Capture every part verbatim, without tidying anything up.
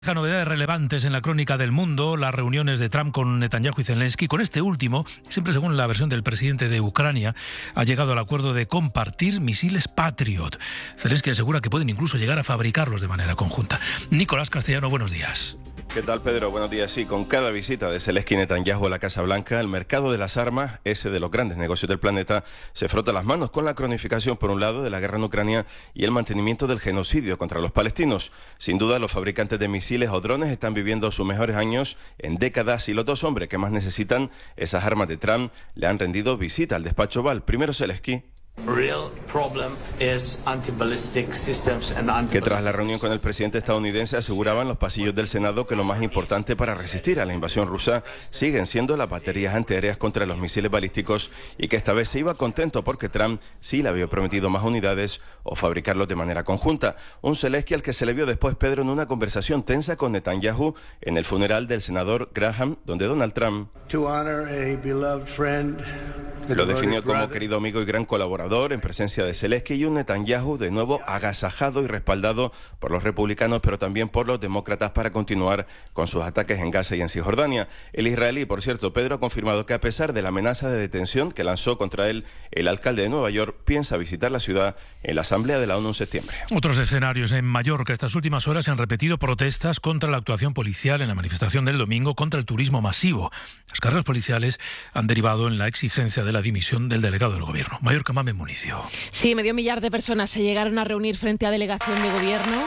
Novedades relevantes en la crónica del mundo, las reuniones de Trump con Netanyahu y Zelensky. Con este último, siempre según la versión del presidente de Ucrania, ha llegado al acuerdo de compartir misiles Patriot. Zelensky asegura que pueden incluso llegar a fabricarlos de manera conjunta. Nicolás Castellano, buenos días. ¿Qué tal, Pedro? Buenos días. Sí, con cada visita de Zelensky y Netanyahu a la Casa Blanca, el mercado de las armas, ese de los grandes negocios del planeta, se frota las manos con la cronificación, por un lado, de la guerra en Ucrania y el mantenimiento del genocidio contra los palestinos. Sin duda, los fabricantes de misiles o drones están viviendo sus mejores años en décadas y los dos hombres que más necesitan esas armas de Trump le han rendido visita al despacho Oval. Primero Zelensky, que tras la reunión con el presidente estadounidense aseguraba en los pasillos del Senado que lo más importante para resistir a la invasión rusa siguen siendo las baterías antiaéreas contra los misiles balísticos y que esta vez se iba contento porque Trump sí le había prometido más unidades o fabricarlos de manera conjunta. Un Zelensky al que se le vio después, Pedro, en una conversación tensa con Netanyahu en el funeral del senador Graham, donde Donald Trump lo definió como querido amigo y gran colaborador en presencia de Zelensky y un Netanyahu de nuevo agasajado y respaldado por los republicanos, pero también por los demócratas para continuar con sus ataques en Gaza y en Cisjordania. El israelí, por cierto, Pedro, ha confirmado que a pesar de la amenaza de detención que lanzó contra él el alcalde de Nueva York, piensa visitar la ciudad en la Asamblea de la ONU en septiembre. Otros escenarios en Mallorca. Estas últimas horas se han repetido protestas contra la actuación policial en la manifestación del domingo contra el turismo masivo. Las cargas policiales han derivado en la exigencia de la dimisión del delegado del gobierno. Mallorca, Mamen Municio. Sí, medio millar de personas se llegaron a reunir frente a delegación de gobierno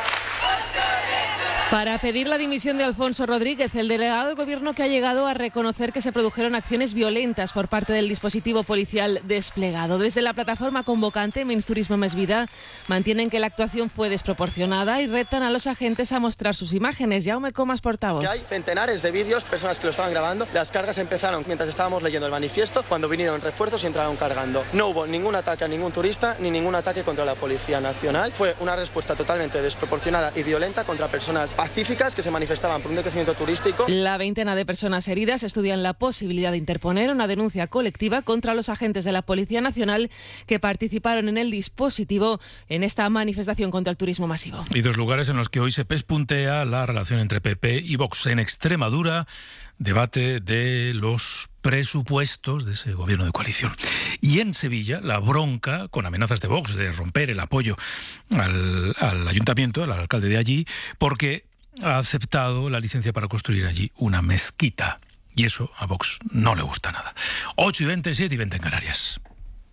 para pedir la dimisión de Alfonso Rodríguez, el delegado del gobierno que ha llegado a reconocer que se produjeron acciones violentas por parte del dispositivo policial desplegado. Desde la plataforma convocante Menys Turisme Més Vida mantienen que la actuación fue desproporcionada y retan a los agentes a mostrar sus imágenes. Jaume Comas, portavoz. Que hay centenares de vídeos, personas que lo estaban grabando. Las cargas empezaron mientras estábamos leyendo el manifiesto, cuando vinieron refuerzos y entraron cargando. No hubo ningún ataque a ningún turista ni ningún ataque contra la Policía Nacional. Fue una respuesta totalmente desproporcionada y violenta contra personas pacíficas que se manifestaban por un decrecimiento turístico. La veintena de personas heridas estudian la posibilidad de interponer una denuncia colectiva contra los agentes de la Policía Nacional que participaron en el dispositivo en esta manifestación contra el turismo masivo. Y dos lugares en los que hoy se pespuntea la relación entre P P y Vox. En Extremadura, debate de los presupuestos de ese gobierno de coalición. Y en Sevilla, la bronca con amenazas de Vox de romper el apoyo al, al ayuntamiento, al alcalde de allí, porque ha aceptado la licencia para construir allí una mezquita. Y eso a Vox no le gusta nada. ocho y veinte, siete y veinte en Canarias.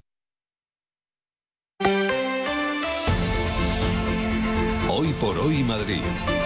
Hoy por hoy Madrid.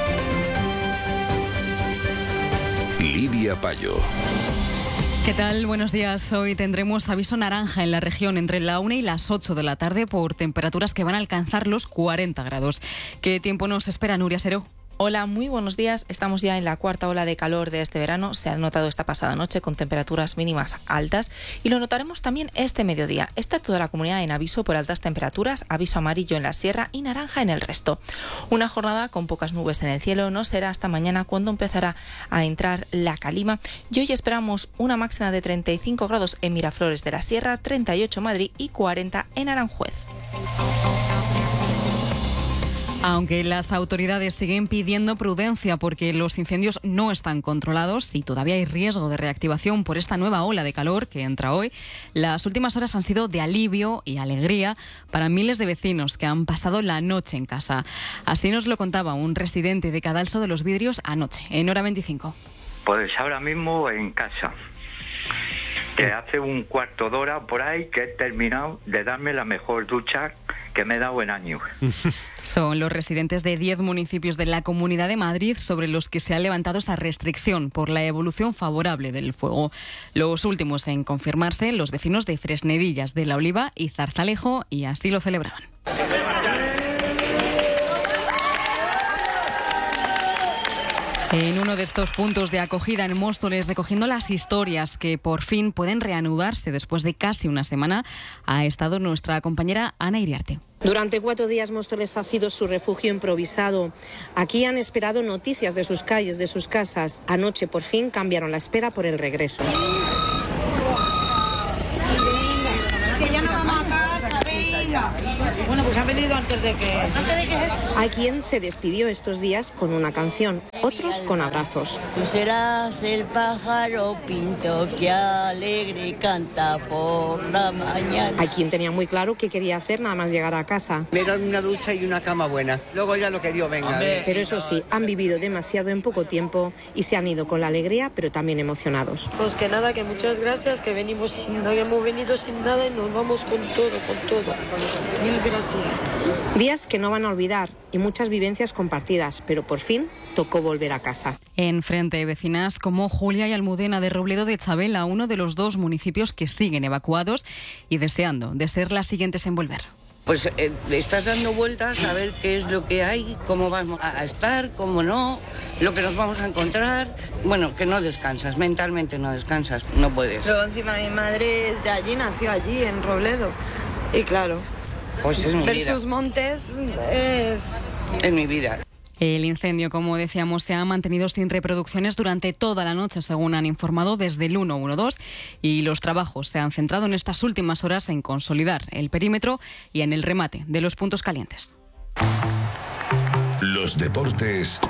Lidia Payo. ¿Qué tal? Buenos días. Hoy tendremos aviso naranja en la región entre la una y las ocho de la tarde por temperaturas que van a alcanzar los cuarenta grados. ¿Qué tiempo nos espera, Nuria Seró? Hola, muy buenos días. Estamos ya en la cuarta ola de calor de este verano. Se ha notado esta pasada noche con temperaturas mínimas altas y lo notaremos también este mediodía. Está toda la comunidad en aviso por altas temperaturas, aviso amarillo en la sierra y naranja en el resto. Una jornada con pocas nubes en el cielo. No será hasta mañana cuando empezará a entrar la calima. Y hoy esperamos una máxima de treinta y cinco grados en Miraflores de la Sierra, treinta y ocho en Madrid y cuarenta en Aranjuez. Aunque las autoridades siguen pidiendo prudencia porque los incendios no están controlados y todavía hay riesgo de reactivación por esta nueva ola de calor que entra hoy, las últimas horas han sido de alivio y alegría para miles de vecinos que han pasado la noche en casa. Así nos lo contaba un residente de Cadalso de los Vidrios anoche, en Hora veinticinco. Pues ahora mismo en casa. Que hace un cuarto de hora por ahí que he terminado de darme la mejor ducha que me he dado en años. Son los residentes de diez municipios de la Comunidad de Madrid sobre los que se ha levantado esa restricción por la evolución favorable del fuego. Los últimos en confirmarse, los vecinos de Fresnedillas de la Oliva y Zarzalejo, y así lo celebraban. En uno de estos puntos de acogida en Móstoles, recogiendo las historias que por fin pueden reanudarse después de casi una semana, ha estado nuestra compañera Ana Iriarte. Durante cuatro días Móstoles ha sido su refugio improvisado. Aquí han esperado noticias de sus calles, de sus casas. Anoche por fin cambiaron la espera por el regreso. Que ya no vamos a casa, venga. Bueno, pues a ver. venido antes de que... ¿Antes de que eso? Hay quien se despidió estos días con una canción, otros con abrazos. Tú serás el pájaro pinto que alegre canta por la mañana. Hay quien tenía muy claro qué quería hacer nada más llegar a casa. Mira, una ducha y una cama buena. Luego ya lo que Dios venga. Pero eso sí, han vivido demasiado en poco tiempo y se han ido con la alegría, pero también emocionados. Pues que nada, que muchas gracias, que venimos sin nada, que hemos venido sin nada y nos vamos con todo, con todo. Mil gracias. Días que no van a olvidar y muchas vivencias compartidas, pero por fin tocó volver a casa. En frente, vecinas como Julia y Almudena de Robledo de Chabela, uno de los dos municipios que siguen evacuados y deseando de ser las siguientes en volver. Pues eh, estás dando vueltas a ver qué es lo que hay, cómo vamos a estar, cómo no, lo que nos vamos a encontrar. Bueno, que no descansas, mentalmente no descansas, no puedes. Pero encima mi madre es de allí, nació allí, en Robledo. Y claro, pues es mi ver vida. sus montes es... Es mi vida. El incendio, como decíamos, se ha mantenido sin reproducciones durante toda la noche, según han informado desde el uno uno dos, y los trabajos se han centrado en estas últimas horas en consolidar el perímetro y en el remate de los puntos calientes. Los deportes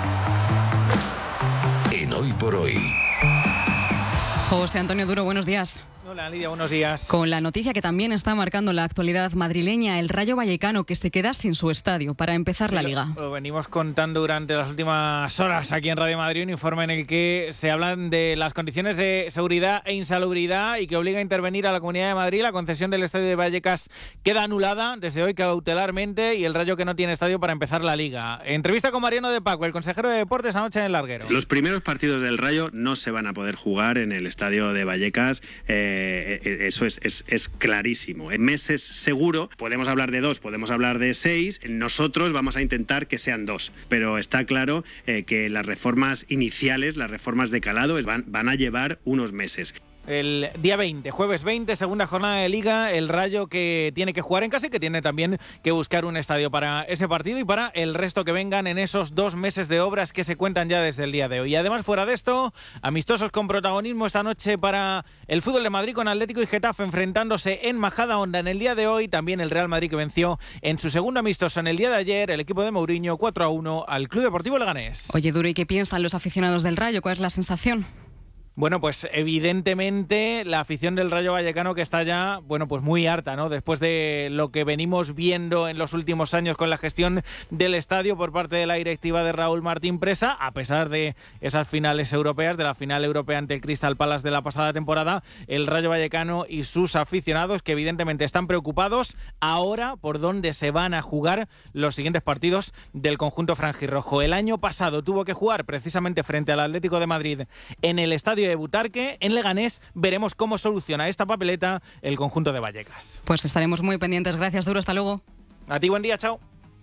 en Hoy por Hoy. José Antonio Duro, buenos días. Hola Lidia, buenos días. Con la noticia que también está marcando la actualidad madrileña, el Rayo Vallecano, que se queda sin su estadio para empezar sí, la Liga. Lo, lo venimos contando durante las últimas horas aquí en Radio Madrid, un informe en el que se hablan de las condiciones de seguridad e insalubridad y que obliga a intervenir a la Comunidad de Madrid. La concesión del estadio de Vallecas queda anulada desde hoy cautelarmente y el Rayo que no tiene estadio para empezar la Liga. Entrevista con Mariano de Paco, el consejero de Deportes, anoche en el Larguero. Los primeros partidos del Rayo no se van a poder jugar en el estadio de Vallecas. Eh, Eso es, es, es clarísimo. En meses seguro, podemos hablar de dos, podemos hablar de seis, nosotros vamos a intentar que sean dos, pero está claro eh, que las reformas iniciales, las reformas de calado, van, van a llevar unos meses. El día veinte, jueves veinte, segunda jornada de Liga, el Rayo que tiene que jugar en casa y que tiene también que buscar un estadio para ese partido y para el resto que vengan en esos dos meses de obras que se cuentan ya desde el día de hoy. Y además, fuera de esto, amistosos con protagonismo esta noche para el fútbol de Madrid con Atlético y Getafe enfrentándose en Majadahonda en el día de hoy. También el Real Madrid que venció en su segundo amistoso en el día de ayer, el equipo de Mourinho cuatro a uno al Club Deportivo Leganés. Oye, Duro, ¿y qué piensan los aficionados del Rayo? ¿Cuál es la sensación? Bueno, pues evidentemente la afición del Rayo Vallecano que está ya, bueno, pues muy harta, ¿no? Después de lo que venimos viendo en los últimos años con la gestión del estadio por parte de la directiva de Raúl Martín Presa, a pesar de esas finales europeas, de la final europea ante el Crystal Palace de la pasada temporada, el Rayo Vallecano y sus aficionados que evidentemente están preocupados ahora por dónde se van a jugar los siguientes partidos del conjunto franjirrojo. El año pasado tuvo que jugar precisamente frente al Atlético de Madrid en el estadio de Butarque. En Leganés veremos cómo soluciona esta papeleta el conjunto de Vallecas. Pues estaremos muy pendientes. Gracias, Duro. Hasta luego. A ti, buen día. Chao.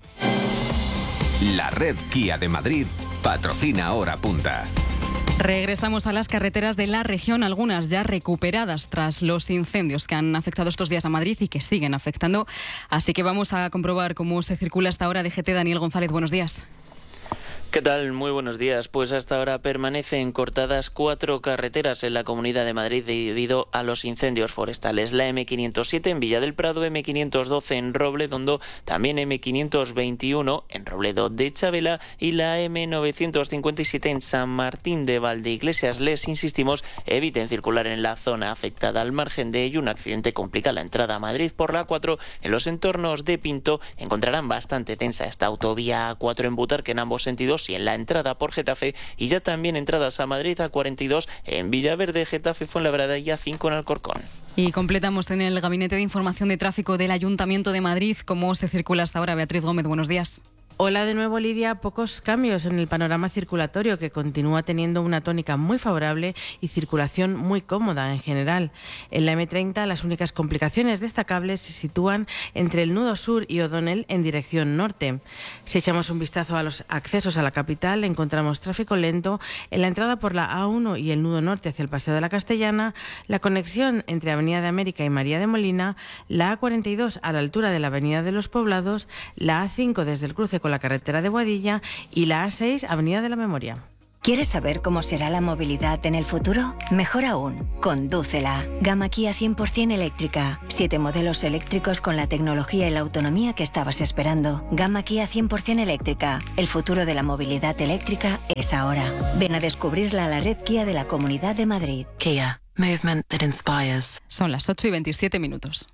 La red Kia de Madrid patrocina Hora Punta. Regresamos a las carreteras de la región, algunas ya recuperadas tras los incendios que han afectado estos días a Madrid y que siguen afectando. Así que vamos a comprobar cómo se circula hasta ahora. D G T, Daniel González, buenos días. ¿Qué tal? Muy buenos días. Pues hasta ahora permanecen cortadas cuatro carreteras en la Comunidad de Madrid debido a los incendios forestales. La eme quinientos siete en Villa del Prado, eme quinientos doce en Robledondo, también eme quinientos veintiuno en Robledo de Chabela y la eme novecientos cincuenta y siete en San Martín de Valdeiglesias. Les insistimos, eviten circular en la zona afectada. Al margen de ello, un accidente complica la entrada a Madrid por la A cuatro. En los entornos de Pinto encontrarán bastante tensa esta autovía A cuatro en Butarque en ambos sentidos y en la entrada por Getafe, y ya también entradas a Madrid a cuarenta y dos en Villaverde, Getafe, Fuenlabrada y A cinco en Alcorcón. Y completamos en el Gabinete de Información de Tráfico del Ayuntamiento de Madrid. ¿Cómo se circula hasta ahora? Beatriz Gómez, buenos días. Hola de nuevo, Lidia. Pocos cambios en el panorama circulatorio, que continúa teniendo una tónica muy favorable y circulación muy cómoda en general. En la eme treinta las únicas complicaciones destacables se sitúan entre el nudo sur y O'Donnell en dirección norte. Si echamos un vistazo a los accesos a la capital, encontramos tráfico lento en la entrada por la A uno y el nudo norte hacia el Paseo de la Castellana, la conexión entre Avenida de América y María de Molina, la A cuarenta y dos a la altura de la Avenida de los Poblados, la A cinco desde el cruce con la carretera de Boadilla y la A seis, Avenida de la Memoria. ¿Quieres saber cómo será la movilidad en el futuro? Mejor aún, condúcela. Gama Kia cien por ciento eléctrica. Siete modelos eléctricos con la tecnología y la autonomía que estabas esperando. Gama Kia cien por ciento eléctrica. El futuro de la movilidad eléctrica es ahora. Ven a descubrirla a la red Kia de la Comunidad de Madrid. Kia. Movement that inspires. Son las ocho y veintisiete minutos.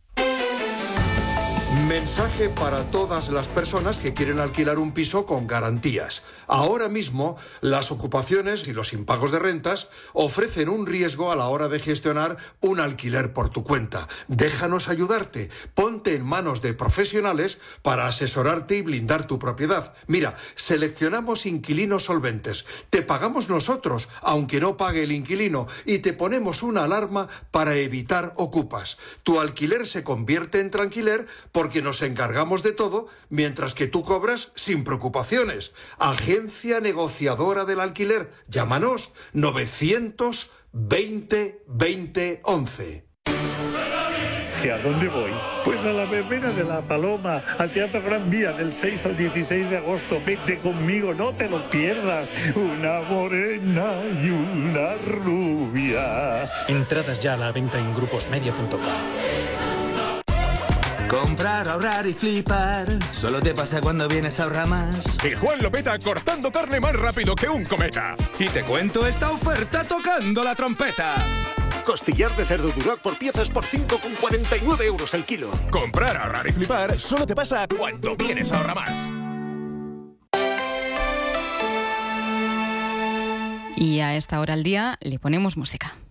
Mensaje para todas las personas que quieren alquilar un piso con garantías. Ahora mismo, las ocupaciones y los impagos de rentas ofrecen un riesgo a la hora de gestionar un alquiler por tu cuenta. Déjanos ayudarte. Ponte en manos de profesionales para asesorarte y blindar tu propiedad. Mira, seleccionamos inquilinos solventes. Te pagamos nosotros, aunque no pague el inquilino, y te ponemos una alarma para evitar ocupas. Tu alquiler se convierte en tranquiler porque nos encargamos de todo, mientras que tú cobras sin preocupaciones. Agencia negociadora del alquiler. Llámanos novecientos veinte veinte once. ¿Que a dónde voy? Pues a la verbena de La Paloma, al Teatro Gran Vía, del seis al dieciséis de agosto. Vete conmigo, no te lo pierdas. Una morena y una rubia. Entradas ya a la venta en gruposmedia punto com. Comprar, ahorrar y flipar. Solo te pasa cuando vienes a Ahorramás. Y Juan lo peta cortando carne más rápido que un cometa. Y te cuento esta oferta tocando la trompeta. Costillar de cerdo Duroc por piezas por cinco con cuarenta y nueve euros el kilo. Comprar, ahorrar y flipar solo te pasa cuando vienes a Ahorramás. Y a esta hora al día le ponemos música.